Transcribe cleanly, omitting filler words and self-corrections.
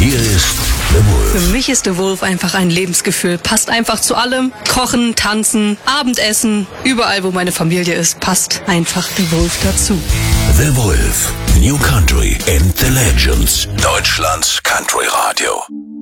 Hier ist The Wolf. Für mich ist The Wolf einfach ein Lebensgefühl. Passt einfach zu allem. Kochen, tanzen, Abendessen, überall wo meine Familie ist, passt einfach The Wolf dazu. The Wolf. New Country and the Legends. Deutschlands Country Radio.